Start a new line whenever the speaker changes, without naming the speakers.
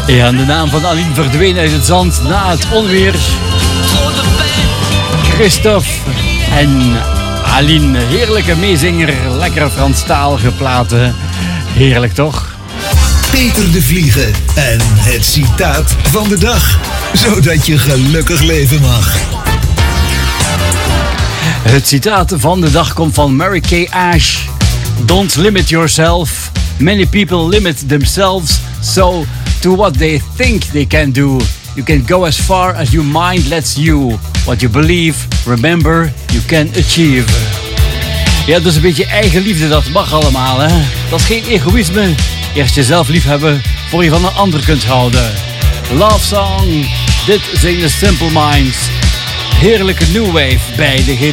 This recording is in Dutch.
Ja, en de naam van Aline verdween uit het zand na het onweer. Christophe en Aline, heerlijke meezinger, lekkere Franstalige platen. Heerlijk toch?
Peter de Vliegen en het citaat van de dag, zodat je gelukkig leven mag.
Het citaat van de dag komt van Mary Kay Ash. Don't limit yourself. Many people limit themselves so to what they think they can do. You can go as far as your mind lets you. What you believe, remember, you can achieve. Ja, dus een beetje eigenliefde, dat mag allemaal, hè. Dat is geen egoïsme. Eerst jezelf lief hebben, voor je van een ander kunt houden. Love song, dit zingen Simple Minds. Heerlijke new wave bij de